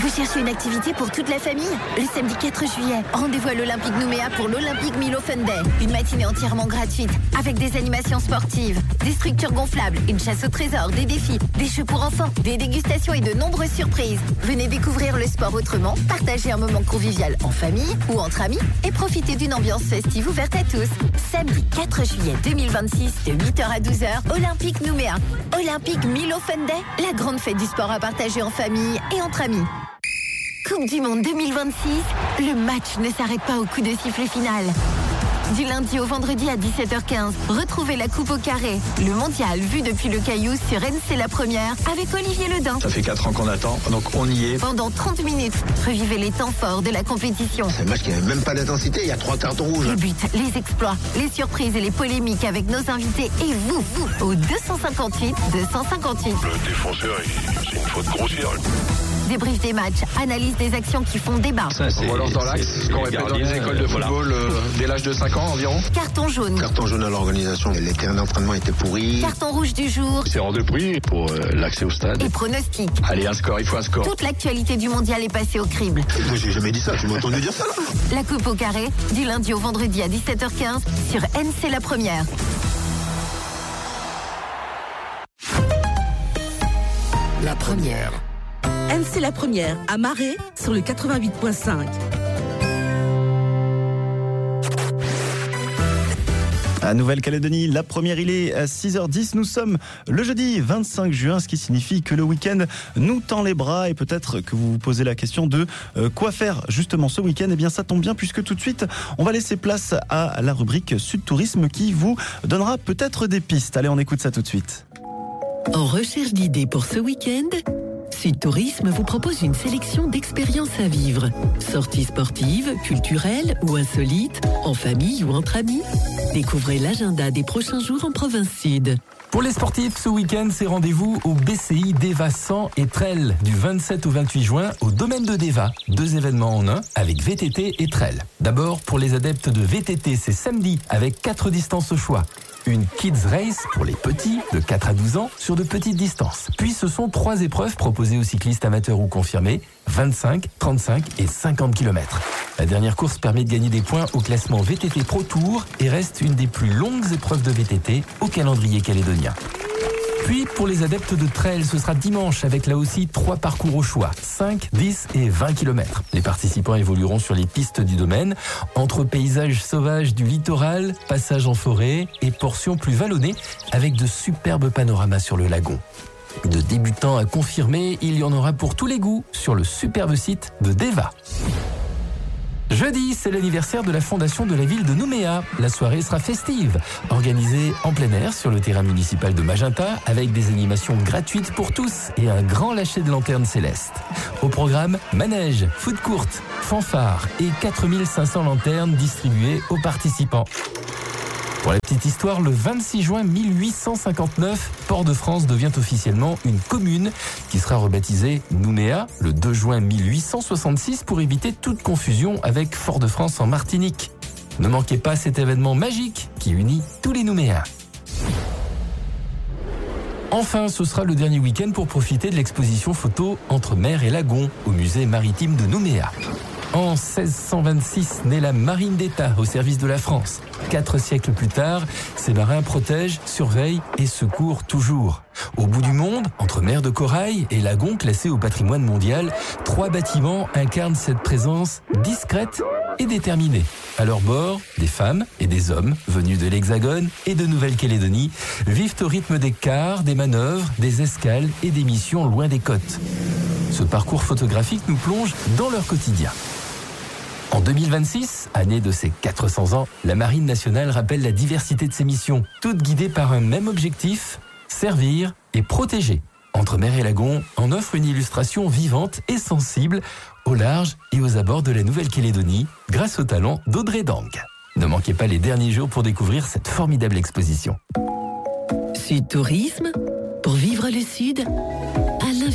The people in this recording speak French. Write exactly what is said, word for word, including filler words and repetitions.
Vous cherchez une activité pour toute la famille? Le samedi quatre juillet, rendez-vous à l'Olympique Nouméa pour l'Olympique Milo Fun Day. Une matinée entièrement gratuite, avec des animations sportives, des structures gonflables, une chasse au trésor, des défis, des jeux pour enfants, des dégustations et de nombreuses surprises. Venez découvrir le sport autrement, partagez un moment convivial en famille ou entre amis et profitez d'une ambiance festive ouverte à tous. Samedi quatre juillet deux mille vingt-six, de huit heures à douze heures, Olympique Nouméa. Olympique Milo Fun Day, la grande fête du sport à partager en famille et entre amis. Coupe du Monde deux mille vingt-six, le match ne s'arrête pas au coup de sifflet final. Du lundi au vendredi à dix-sept heures quinze, retrouvez la coupe au carré. Le mondial vu depuis le Caillou sur N C La Première avec Olivier Ledain. Ça fait quatre ans qu'on attend, donc on y est. Pendant trente minutes, revivez les temps forts de la compétition. C'est un match qui n'avait même pas d'intensité, il y a trois cartons rouges. Les buts, les exploits, les surprises et les polémiques avec nos invités et vous, vous, au deux cent cinquante-huit deux cent cinquante-huit. Le défenseur, c'est une faute grossière. Débrief des matchs, analyse des actions qui font débat. Ça, On relance dans l'axe, ce qu'on répète dans les écoles de football euh, dès l'âge de cinq ans environ. Carton jaune. Carton jaune à l'organisation, les terrains d'entraînement étaient pourris. Carton rouge du jour. C'est hors de prix pour euh, l'accès au stade. Et pronostic. Allez, un score, il faut un score. Toute l'actualité du mondial est passée au crible. Moi, j'ai jamais dit ça, tu m'as entendu dire ça là? La coupe au carré, du lundi au vendredi à dix-sept heures quinze sur N C La Première. La première. N C La Première, à Marais, sur le quatre-vingt-huit virgule cinq. À Nouvelle-Calédonie, la première, il est à six heures dix. Nous sommes le jeudi vingt-cinq juin, ce qui signifie que le week-end nous tend les bras. Et peut-être que vous vous posez la question de euh, quoi faire justement ce week-end. Eh bien, ça tombe bien puisque tout de suite, on va laisser place à la rubrique Sud Tourisme qui vous donnera peut-être des pistes. Allez, on écoute ça tout de suite. En recherche d'idées pour ce week-end, Sud Tourisme vous propose une sélection d'expériences à vivre. Sorties sportives, culturelles ou insolites, en famille ou entre amis. Découvrez l'agenda des prochains jours en province sud. Pour les sportifs, ce week-end, c'est rendez-vous au B C I Deva cent et Trail du vingt-sept au vingt-huit juin au domaine de Deva. Deux événements en un avec V T T et Trail. D'abord, pour les adeptes de V T T, c'est samedi avec quatre distances au choix. Une Kids Race pour les petits de quatre à douze ans sur de petites distances. Puis ce sont trois épreuves proposées aux cyclistes amateurs ou confirmés, vingt-cinq, trente-cinq et cinquante kilomètres. La dernière course permet de gagner des points au classement V T T Pro Tour et reste une des plus longues épreuves de V T T au calendrier calédonien. Puis, pour les adeptes de trail, ce sera dimanche avec là aussi trois parcours au choix, cinq, dix et vingt kilomètres. Les participants évolueront sur les pistes du domaine, entre paysages sauvages du littoral, passages en forêt et portions plus vallonnées avec de superbes panoramas sur le lagon. De débutants à confirmés, il y en aura pour tous les goûts sur le superbe site de Deva. Jeudi, c'est l'anniversaire de la fondation de la ville de Nouméa. La soirée sera festive, organisée en plein air sur le terrain municipal de Magenta avec des animations gratuites pour tous et un grand lâcher de lanternes célestes. Au programme, manège, foot courte, fanfare et quatre mille cinq cents lanternes distribuées aux participants. Pour la petite histoire, le vingt-six juin mille huit cent cinquante-neuf, Port-de-France devient officiellement une commune qui sera rebaptisée Nouméa le deux juin mille huit cent soixante-six pour éviter toute confusion avec Fort-de-France en Martinique. Ne manquez pas cet événement magique qui unit tous les Nouméens. Enfin, ce sera le dernier week-end pour profiter de l'exposition photo Entre mer et lagon au musée maritime de Nouméa. En seize cent vingt-six, naît la marine d'État au service de la France. Quatre siècles plus tard, ces marins protègent, surveillent et secourent toujours. Au bout du monde, entre mer de corail et lagon classés au patrimoine mondial, trois bâtiments incarnent cette présence discrète et déterminée. À leur bord, des femmes et des hommes venus de l'Hexagone et de Nouvelle-Calédonie vivent au rythme des quarts, des manœuvres, des escales et des missions loin des côtes. Ce parcours photographique nous plonge dans leur quotidien. En deux mille vingt-six, année de ses quatre cents ans, la Marine nationale rappelle la diversité de ses missions, toutes guidées par un même objectif, servir et protéger. Entre mer et lagon, on offre une illustration vivante et sensible au large et aux abords de la Nouvelle-Calédonie grâce au talent d'Audrey Dang. Ne manquez pas les derniers jours pour découvrir cette formidable exposition. Sud Tourisme, pour vivre le Sud,